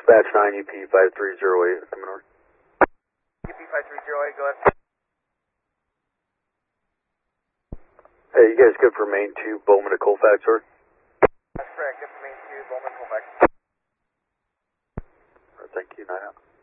Dispatch 9 UP 5308, coming over. UP 5308, go ahead. Hey, you guys good for main 2, Bowman to Colfax, or? That's correct, good for main 2, Bowman, Colfax. Thank you, 9 out.